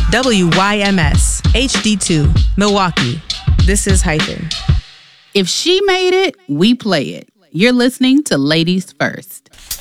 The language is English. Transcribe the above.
WYMS HD2 Milwaukee. This is Hyphen. If she made it, we play it. You're listening to Ladies First.